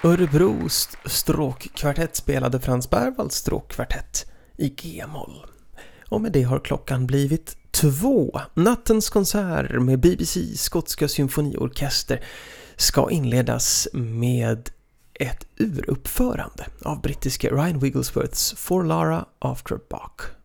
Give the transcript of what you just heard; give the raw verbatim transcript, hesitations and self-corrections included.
Örebro st- stråkkvartett spelade Frans Berwalds stråkkvartett i G-moll. Och med det har klockan blivit två. Nattens konsert med B B C Skotska symfoniorkester ska inledas med ett uruppförande av brittiske Ryan Wigglesworths For Lara After Bach.